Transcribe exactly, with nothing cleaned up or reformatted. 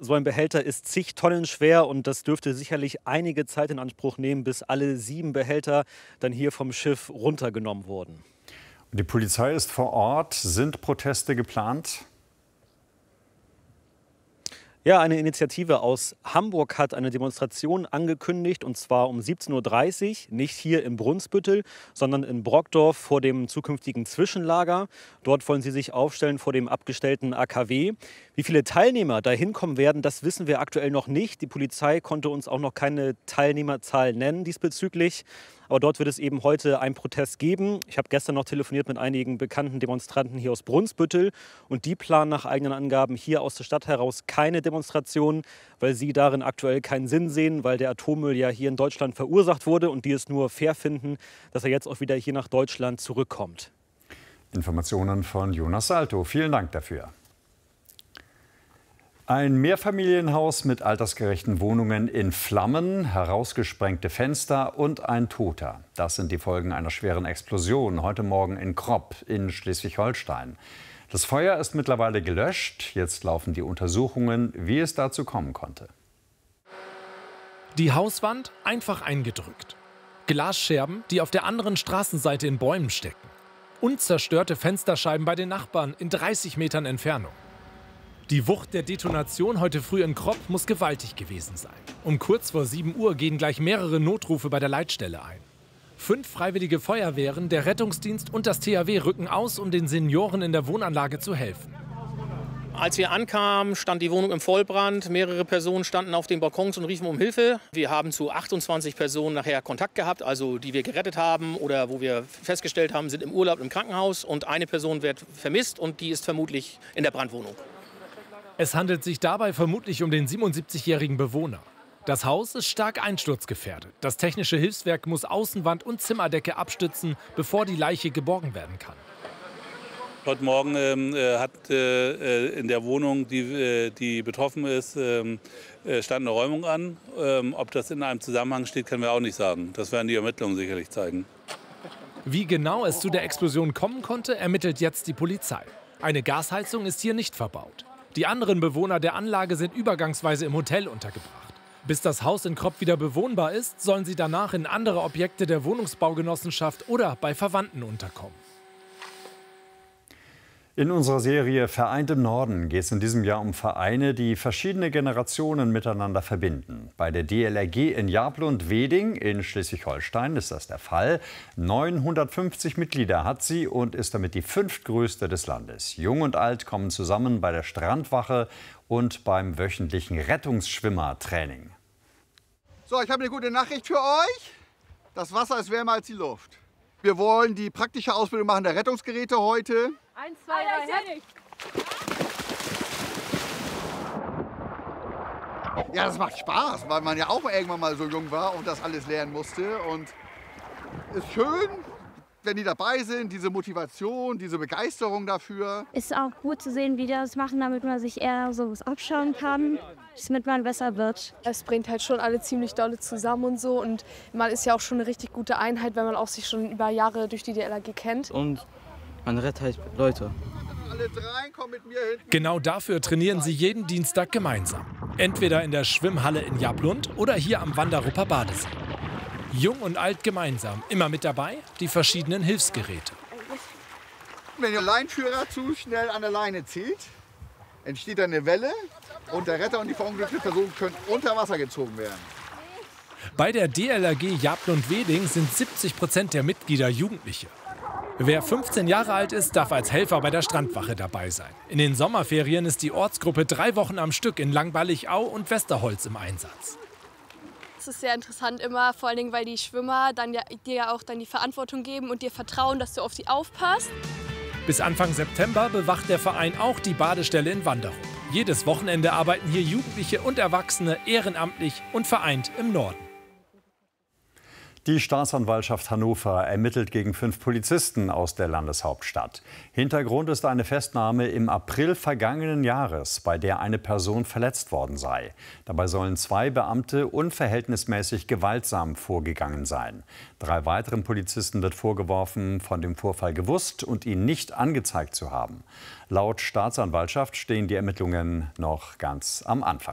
so ein Behälter ist zig Tonnen schwer und das dürfte sicherlich einige Zeit in Anspruch nehmen, bis alle sieben Behälter dann hier vom Schiff runtergenommen wurden. Die Polizei ist vor Ort. Sind Proteste geplant? Ja, eine Initiative aus Hamburg hat eine Demonstration angekündigt, und zwar um siebzehn Uhr dreißig, nicht hier im Brunsbüttel, sondern in Brockdorf vor dem zukünftigen Zwischenlager. Dort wollen sie sich aufstellen vor dem abgestellten A K W. Wie viele Teilnehmer da hinkommen werden, das wissen wir aktuell noch nicht. Die Polizei konnte uns auch noch keine Teilnehmerzahl nennen diesbezüglich. Aber dort wird es eben heute einen Protest geben. Ich habe gestern noch telefoniert mit einigen bekannten Demonstranten hier aus Brunsbüttel. Und die planen nach eigenen Angaben hier aus der Stadt heraus keine Demonstrationen, weil sie darin aktuell keinen Sinn sehen, weil der Atommüll ja hier in Deutschland verursacht wurde und die es nur fair finden, dass er jetzt auch wieder hier nach Deutschland zurückkommt. Informationen von Jonas Salto. Vielen Dank dafür. Ein Mehrfamilienhaus mit altersgerechten Wohnungen in Flammen, herausgesprengte Fenster und ein Toter. Das sind die Folgen einer schweren Explosion heute Morgen in Kropp in Schleswig-Holstein. Das Feuer ist mittlerweile gelöscht. Jetzt laufen die Untersuchungen, wie es dazu kommen konnte. Die Hauswand einfach eingedrückt. Glasscherben, die auf der anderen Straßenseite in Bäumen stecken. Unzerstörte Fensterscheiben bei den Nachbarn in dreißig Metern Entfernung. Die Wucht der Detonation heute früh in Kropp muss gewaltig gewesen sein. Um kurz vor sieben Uhr gehen gleich mehrere Notrufe bei der Leitstelle ein. Fünf freiwillige Feuerwehren, der Rettungsdienst und das T H W rücken aus, um den Senioren in der Wohnanlage zu helfen. Als wir ankamen, stand die Wohnung im Vollbrand. Mehrere Personen standen auf den Balkons und riefen um Hilfe. Wir haben zu achtundzwanzig Personen nachher Kontakt gehabt, also die wir gerettet haben oder wo wir festgestellt haben, sind im Urlaub im Krankenhaus. Und eine Person wird vermisst und die ist vermutlich in der Brandwohnung. Es handelt sich dabei vermutlich um den siebenundsiebzigjährigen Bewohner. Das Haus ist stark einsturzgefährdet. Das technische Hilfswerk muss Außenwand und Zimmerdecke abstützen, bevor die Leiche geborgen werden kann. Heute Morgen äh, hat äh, in der Wohnung, die, äh, die betroffen ist, äh, stand eine Räumung an. Ähm, ob das in einem Zusammenhang steht, können wir auch nicht sagen. Das werden die Ermittlungen sicherlich zeigen. Wie genau es zu der Explosion kommen konnte, ermittelt jetzt die Polizei. Eine Gasheizung ist hier nicht verbaut. Die anderen Bewohner der Anlage sind übergangsweise im Hotel untergebracht. Bis das Haus in Kropp wieder bewohnbar ist, sollen sie danach in andere Objekte der Wohnungsbaugenossenschaft oder bei Verwandten unterkommen. In unserer Serie Vereint im Norden geht es in diesem Jahr um Vereine, die verschiedene Generationen miteinander verbinden. Bei der D L R G in Jablund-Weding in Schleswig-Holstein ist das der Fall. neunhundertfünfzig Mitglieder hat sie und ist damit die fünftgrößte des Landes. Jung und alt kommen zusammen bei der Strandwache und beim wöchentlichen Rettungsschwimmertraining. So, ich habe eine gute Nachricht für euch. Das Wasser ist wärmer als die Luft. Wir wollen die praktische Ausbildung machen der Rettungsgeräte heute. Eins, zwei, drei, Ja, das macht Spaß, weil man ja auch irgendwann mal so jung war und das alles lernen musste. Und ist schön, wenn die dabei sind, diese Motivation, diese Begeisterung dafür. Ist auch gut zu sehen, wie die das machen, damit man sich eher so was abschauen kann, damit man besser wird. Es bringt halt schon alle ziemlich dolle zusammen und so. Und man ist ja auch schon eine richtig gute Einheit, wenn man auch sich schon über Jahre durch die D L R G kennt. Und man rettet halt Leute. Alle drei kommen mit mir hinten. Genau dafür trainieren sie jeden Dienstag gemeinsam. Entweder in der Schwimmhalle in Jablund oder hier am Wanderrupper Badesee. Jung und alt gemeinsam, immer mit dabei die verschiedenen Hilfsgeräte. Wenn der Leinführer zu schnell an der Leine zieht, entsteht eine Welle und der Retter und die verunglückte Person können unter Wasser gezogen werden. Bei der D L R G Jablund-Weding sind siebzig Prozent der Mitglieder Jugendliche. Wer fünfzehn Jahre alt ist, darf als Helfer bei der Strandwache dabei sein. In den Sommerferien ist die Ortsgruppe drei Wochen am Stück in Langballigau und Westerholz im Einsatz. Es ist sehr interessant immer, vor allen Dingen, weil die Schwimmer dann ja, dir ja auch dann die Verantwortung geben und dir vertrauen, dass du auf sie aufpasst. Bis Anfang September bewacht der Verein auch die Badestelle in Wanderrup. Jedes Wochenende arbeiten hier Jugendliche und Erwachsene ehrenamtlich und vereint im Norden. Die Staatsanwaltschaft Hannover ermittelt gegen fünf Polizisten aus der Landeshauptstadt. Hintergrund ist eine Festnahme im April vergangenen Jahres, bei der eine Person verletzt worden sei. Dabei sollen zwei Beamte unverhältnismäßig gewaltsam vorgegangen sein. Drei weiteren Polizisten wird vorgeworfen, von dem Vorfall gewusst und ihn nicht angezeigt zu haben. Laut Staatsanwaltschaft stehen die Ermittlungen noch ganz am Anfang.